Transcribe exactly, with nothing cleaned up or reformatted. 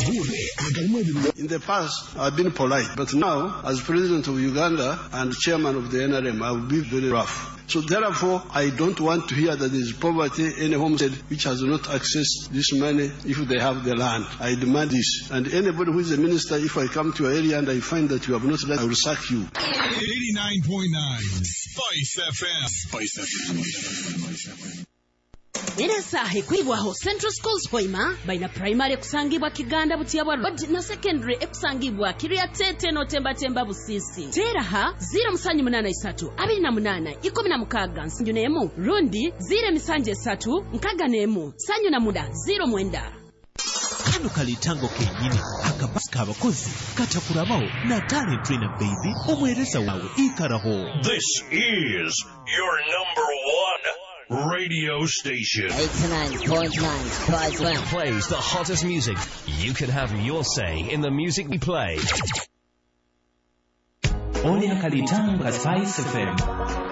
In the past, I've been polite, but now, as president of Uganda and chairman of the N R M, I will be very rough. So therefore, I don't want to hear that there is poverty in a homestead which has not accessed this money if they have the land. I demand this. And anybody who is a minister, if I come to your area and I find that you have not done, I will sack you. eighty-nine point nine Spice F M. Spice F M. Eresahe kwibwaho Central Schools Hoima baina primary kusangibwa Kiganda Butiyabwa Road na secondary ekusangibwa Kiriatete no Temba Temba Busisi. Teraha zero musanyu munana isatu abiri na munana ikumi na mukaga nsanyu nemu rundi zire misanje satu nkaga nemu sanyu na muda zero mwenda. Kano kalitango kenyini akabasika abakozi katakurabaho na talent trainer baby omwereza wawe ikaraho. This is your number one radio station. eighty-nine point nine Spice F M plays the hottest music. You can have your say in the music we play. Only Kalitango Spice F M.